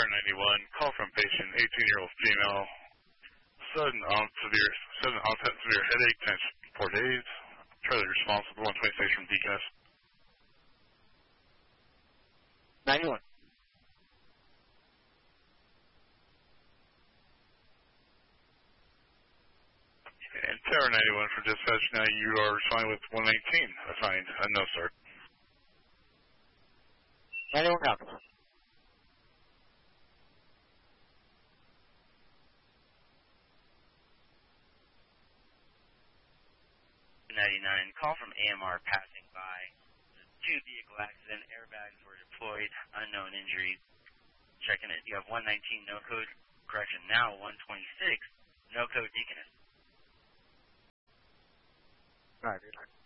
Tower 91, call from patient, 18-year-old female, sudden onset severe headache, times 4 days. Charlie responsible, 126 from Deaconess. 91. And Tower 91 for dispatch, now you are responding with 119, assigned a no start. 91 copies. 99, call from AMR passing by. Two-vehicle accident, airbags were deployed, unknown injuries. Checking it, you have 119, no code, correction, now 126, no code Deaconess. All right,